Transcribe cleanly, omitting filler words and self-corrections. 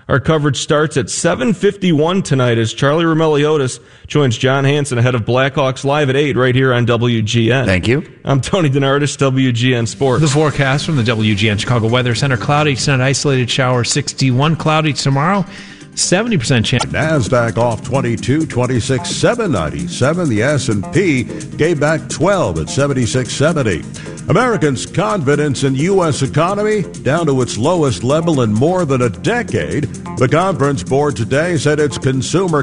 Our coverage starts at 7:51 tonight as Charlie Roumeliotis joins John Hansen ahead of Blackhawks Live at 8 right here on WGN. Thank you. I'm Tony DeNardis, WGN Sports. The forecast from the WGN Chicago Weather Center: cloudy tonight, isolated shower, 61, cloudy tomorrow, 70% chance. NASDAQ off 22, 26, 797. The S&P gave back 12 at 76.70. Americans' confidence in U.S. economy down to its lowest level in more than a decade. The conference board today said its consumer